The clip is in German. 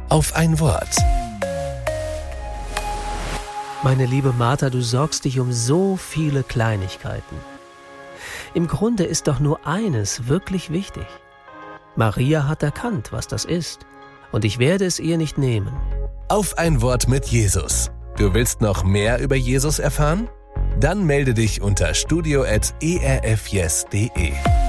Auf ein Wort. Meine liebe Martha, du sorgst dich um so viele Kleinigkeiten. Im Grunde ist doch nur eines wirklich wichtig. Maria hat erkannt, was das ist, und ich werde es ihr nicht nehmen. Auf ein Wort mit Jesus. Du willst noch mehr über Jesus erfahren? Dann melde dich unter studio@erfyes.de.